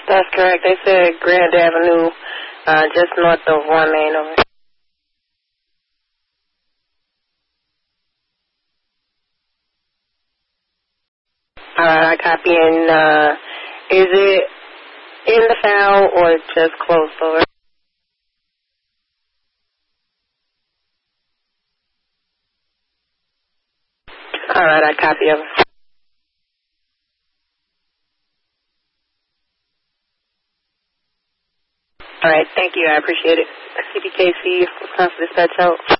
That's correct. They said Grand Avenue, just north of 1 Main over. All right, I copy. And is it in the file or just close over? All right, I copy over. All right, thank you. I appreciate it. CBKC, Wisconsin Dispatch out.